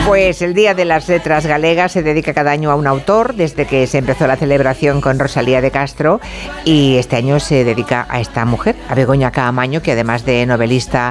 Pues el Día de las Letras Galegas se dedica cada año a un autor, desde que se empezó la celebración con Rosalía de Castro, y este año se dedica a esta mujer, a Begoña Caamaño, que además de novelista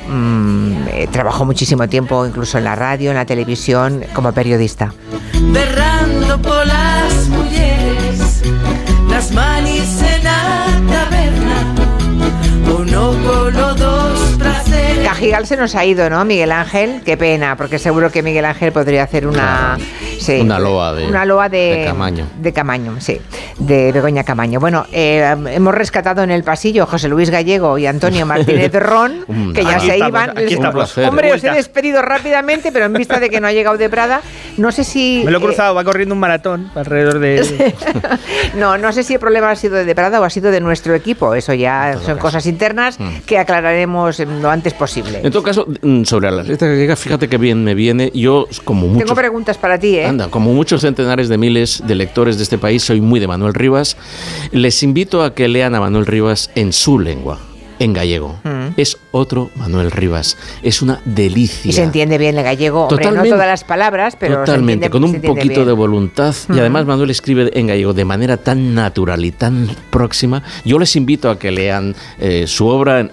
trabajó muchísimo tiempo incluso en la radio, en la televisión, como periodista. Berrando por las mujeres, las manis en la taberna, uno con los dos placeres. Cajigal se nos ha ido, ¿no, Miguel Ángel? Qué pena, porque seguro que Miguel Ángel podría hacer una loa de Caamaño. De Caamaño, sí, de Begoña Caamaño. Bueno, hemos rescatado en el pasillo José Luis Gallego y Antonio Martínez Ron, que ya se iban. Hombre, os he despedido rápidamente, pero en vista de que no ha llegado de Prada, no sé si... Me lo he cruzado, va corriendo un maratón alrededor de... no sé si el problema ha sido de Prada o ha sido de nuestro equipo. Eso ya son cosas internas que aclararemos lo antes posible. En todo caso, sobre las letras griegas, fíjate que bien me viene. Yo, como muchos... Tengo preguntas para ti, ¿eh? Anda, como muchos centenares de miles de lectores de este país, soy muy de Manuel Rivas. Les invito a que lean a Manuel Rivas en su lengua, en gallego. Es otro Manuel Rivas. Es una delicia. Y se entiende bien el gallego. Hombre, no todas las palabras, pero totalmente, con un poquito bien. De voluntad. Y además Manuel escribe en gallego de manera tan natural y tan próxima. Yo les invito a que lean su obra,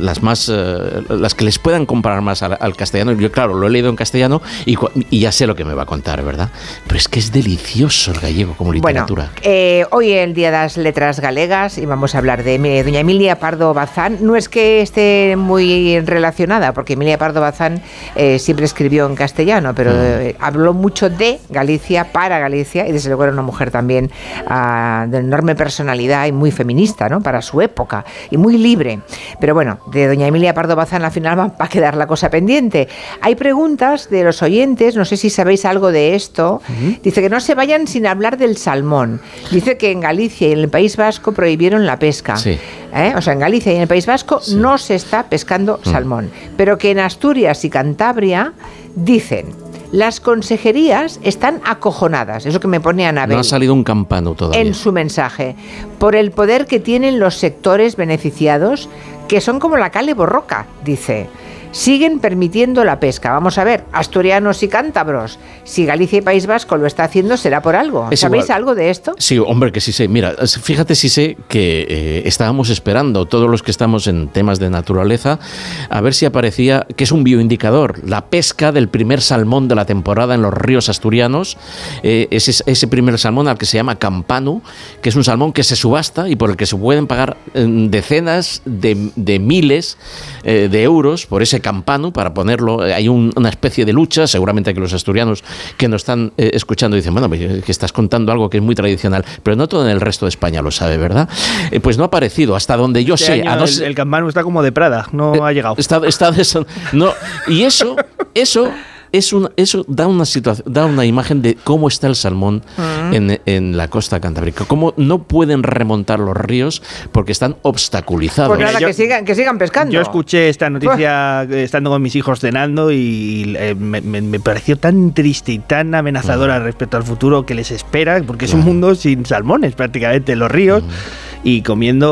las que les puedan comparar más al castellano. Yo, claro, lo he leído en castellano y ya sé lo que me va a contar, ¿verdad? Pero es que es delicioso el gallego como literatura. Bueno, hoy es el Día de las Letras Galegas y vamos a hablar de doña Emilia Pardo Bazán. No es que esté muy relacionada, porque Emilia Pardo Bazán siempre escribió en castellano, pero habló mucho de Galicia, para Galicia, y desde luego era una mujer también de enorme personalidad y muy feminista, ¿no?, para su época, y muy libre. Pero bueno, de doña Emilia Pardo Bazán al final va a quedar la cosa pendiente. Hay preguntas de los oyentes, no sé si sabéis algo de esto. Dice que no se vayan sin hablar del salmón. Dice que en Galicia y en el País Vasco prohibieron la pesca. Sí. O sea, en Galicia y en el País Vasco no se está pescando salmón, pero que en Asturias y Cantabria dicen: las consejerías están acojonadas, eso que me pone Anabel. No ha salido un campano todavía. En su mensaje, por el poder que tienen los sectores beneficiados, que son como la cale borroca, dice. Siguen permitiendo la pesca. Vamos a ver, asturianos y cántabros, si Galicia y País Vasco lo está haciendo, será por algo. ¿Sabéis algo de esto? Sí, hombre, que sí sé. Mira, fíjate, sí sé que estábamos esperando, todos los que estamos en temas de naturaleza, a ver si aparecía, que es un bioindicador, la pesca del primer salmón de la temporada en los ríos asturianos. Ese primer salmón, al que se llama campano, que es un salmón que se subasta y por el que se pueden pagar decenas de miles de euros por ese campano, para ponerlo. Hay una especie de lucha, seguramente que los asturianos que nos están escuchando dicen, bueno, que estás contando algo que es muy tradicional, pero no todo en el resto de España lo sabe, ¿verdad? Pues no ha aparecido, hasta donde yo sé. El campano está como de Prada, no ha llegado. Y eso da una imagen de cómo está el salmón en la costa cantábrica. Cómo no pueden remontar los ríos porque están obstaculizados. Pues nada, que sigan pescando. Yo escuché esta noticia estando con mis hijos cenando y me pareció tan triste y tan amenazadora respecto al futuro que les espera, porque es un mundo sin salmones prácticamente en los ríos y comiendo